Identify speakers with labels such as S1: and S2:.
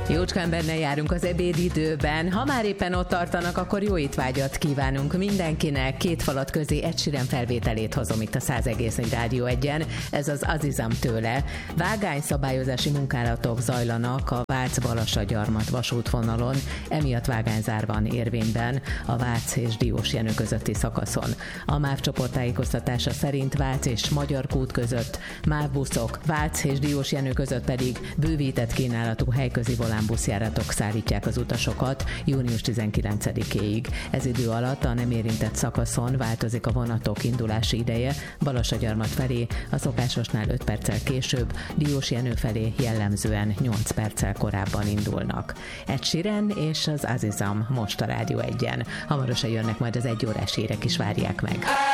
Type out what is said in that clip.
S1: Jócskán benne járunk az ebédidőben. Ha már éppen ott tartanak, akkor jó étvágyat kívánunk mindenkinek. Két falat közé Ed Sheeran felvételét hozom itt a 100,4 Rádió 1-en. Ez az Azizam tőle. Vágányszabályozási munkálatok zajlanak a Vác-Balassagyarmat vasútvonalon, emiatt vágányzár van érvényben a Vác és Diósjenő közötti szakaszon. A MÁV csoport tájékoztatása szerint Vác és Magyarkút között MÁV buszok, Vác és Diósjenő között pedig bővített kínálatú helyközi volánbuszjáratok szállítják az utasokat június 19-éig. Ez idő alatt a nem érintett szakaszon változik a vonatok indulási ideje, Balassagyarmat felé a szokásosnál 5 perccel később, Diósjenő felé jellemzően 8 perccel korábban indulnak. Ed Sheeran és az Azizam most a Rádió 1-en. Hamarosan jönnek majd az 1 órás hírek is, várják meg.